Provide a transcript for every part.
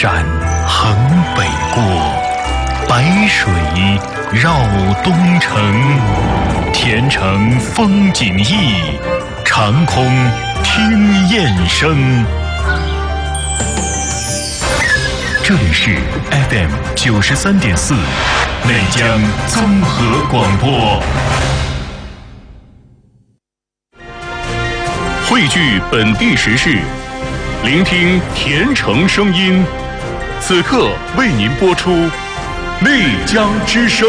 山横北过，白水绕东城。田城风景异，长空听雁声。这里是 FM 93.4内江综合广播，汇聚本地时事，聆听田城声音。此刻为您播出内江之声。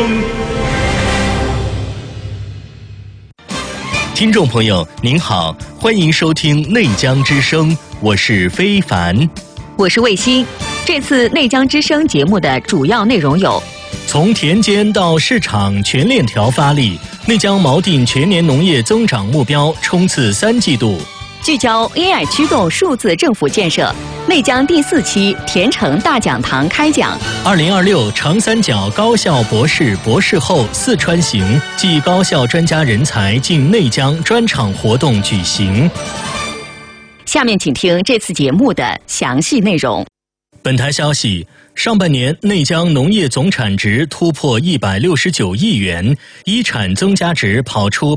听众朋友您好，欢迎收听内江之声，我是非凡， 我是卫星。这次内江之声节目的主要内容有： 从田间到市场全链条发力，内江锚定全年农业增长目标，冲刺3季度； 聚焦 AI 驱动数字政府建设，内江第4期田城大讲堂开讲。 2026长三角高校博士、博士后四川行暨高校专家人才进内江专场活动举行。 下面请听这次节目的详细内容。 本台消息，上半年内江农业总产值突破169亿元，一产增加值跑出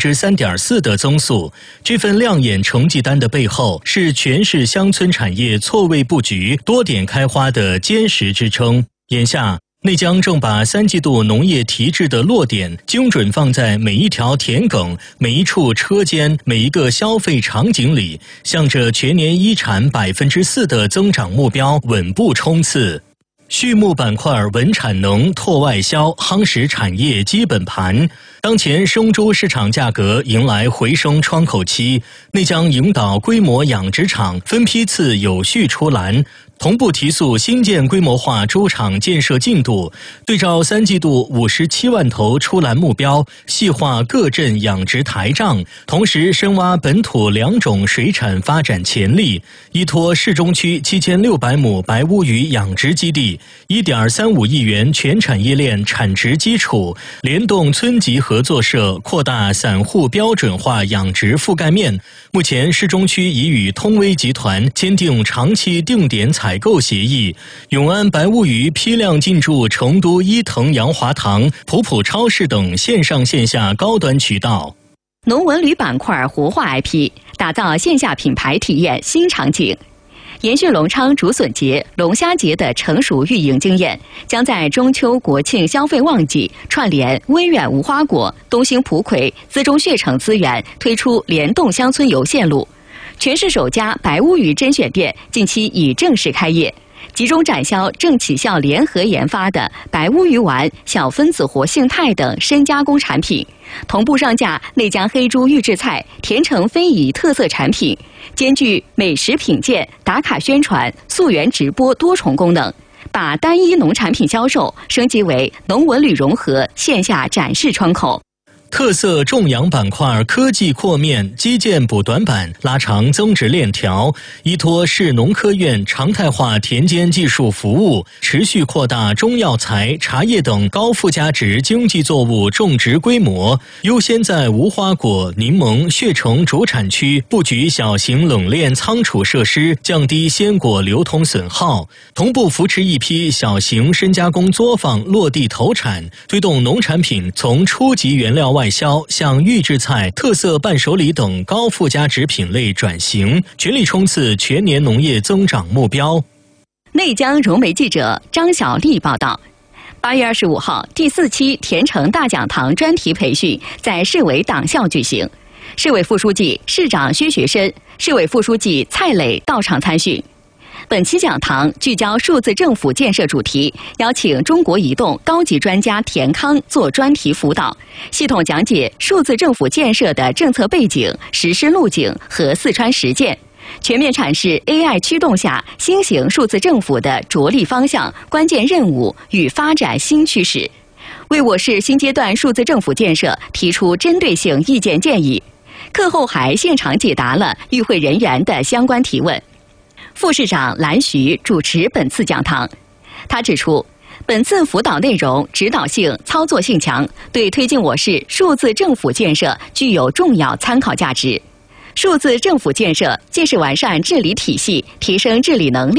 3.4%的增速。这份亮眼成绩单的背后，是全市乡村产业错位布局、多点开花的坚实支撑。眼下，内江正把3季度农业提质的落点精准放在每一条田埂、每一处车间、每一个消费场景里，向着全年一产4%的增长目标稳步冲刺。畜牧板块稳产能、拓外销，夯实产业基本盘。当前生猪市场价格迎来回升窗口期，内江引导规模养殖场分批次有序出栏，同步提速新建规模化猪场建设进度，对照3季度57万头出栏目标，细化各镇养殖台账，同时深挖本土2种水产发展潜力，依托市中区7600亩白乌鱼养殖基地，1.35亿元全产业链产值基础，联动村级合作社扩大散户标准化养殖覆盖面。目前市中区已与通威集团签订长期定点采购协议，永安白乌鱼批量进驻成都伊藤洋华堂、普普超市等线上线下高端渠道。 农文旅板块活化 IP， 打造线下品牌体验新场景。延续隆昌竹笋节、龙虾节的成熟运营经验，将在中秋国庆消费旺季串联威远无花果、东兴普洧、资中血城资源，推出联动乡村游线路。全市首家白乌鱼甄选店近期已正式开业，集中展销正起效联合研发的白乌鱼丸、小分子活性肽等深加工产品，同步上架内江黑猪预制菜、田城非遗特色产品，兼具美食品鉴、打卡宣传、溯源直播多重功能，把单一农产品销售升级为农文旅融合线下展示窗口。 特色种养板块科技扩面、基建补短板，拉长增值链条，依托市农科院常态化田间技术服务，持续扩大中药材、茶叶等高附加值经济作物种植规模，优先在无花果、柠檬、血橙主产区布局小型冷链仓储设施，降低鲜果流通损耗，同步扶持一批小型深加工作坊落地投产，推动农产品从初级原料外销向预制菜、特色伴手礼等高附加值品类转型，全力冲刺全年农业增长目标。 内江融媒记者张小丽报道。8月25号，第4期田城大讲堂专题培训在市委党校举行，市委副书记、市长薛学深、市委副书记蔡磊到场参训。本期讲堂聚焦数字政府建设主题，邀请中国移动高级专家田康做专题辅导，系统讲解数字政府建设的政策背景、实施路径和四川实践，全面阐释 AI 驱动下新型数字政府的着力方向、关键任务与发展新趋势，为我市新阶段数字政府建设提出针对性意见建议。课后还现场解答了与会人员的相关提问。副市长蓝徐主持本次讲堂，他指出，本次辅导内容指导性、操作性强，对推进我市数字政府建设具有重要参考价值。数字政府建设既是完善治理体系、提升治理能力